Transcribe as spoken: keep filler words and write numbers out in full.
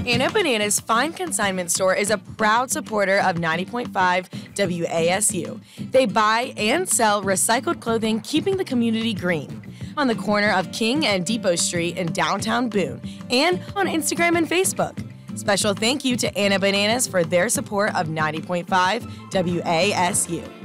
Anna Banana's Fine Consignment Store is a proud supporter of ninety point five W A S U. They buy and sell recycled clothing, keeping the community green. On the corner of King and Depot Street in downtown Boone, and on Instagram and Facebook. Special thank you to Anna Bananas for their support of ninety point five W A S U.